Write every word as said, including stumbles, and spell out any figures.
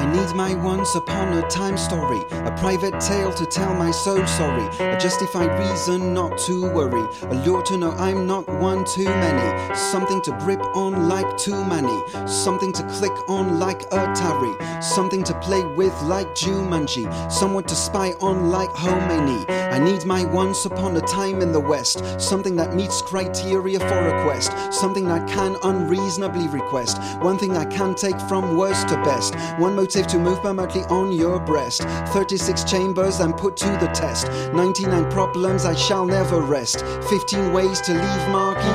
I need my once upon a time story, a private tale to tell my soul sorry, a justified reason not to worry, a lure to know I'm not one too many, something to grip on like too many, something to click on like Atari, something to play with like Jumanji, someone to spy on like Khomeini. I need my once upon a time in the West, something that meets criteria for a quest, something I can unreasonably request, one thing I can take from worst to best, one motive to move permanently on your breast, thirty-six chambers and put to the test, ninety-nine problems I shall never rest, fifteen ways to leave marquees